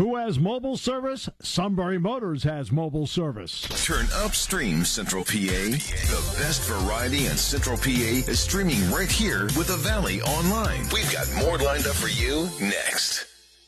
Who has mobile service? Sunbury Motors has mobile service. Turn upstream, Central PA. The best variety in Central PA is streaming right here with the Valley Online. We've got more lined up for you next.